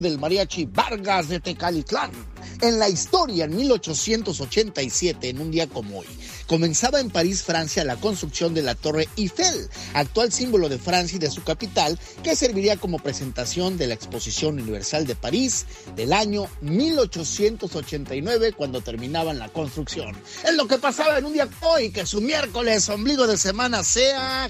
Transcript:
del mariachi Vargas de Tecalitlán. En la historia, en 1887, en un día como hoy, comenzaba en París, Francia, la construcción de la Torre Eiffel, actual símbolo de Francia y de su capital, que serviría como presentación de la Exposición Universal de París del año 1889, cuando terminaban la construcción. Es lo que pasaba en un día como hoy, que su miércoles, ombligo de semana, sea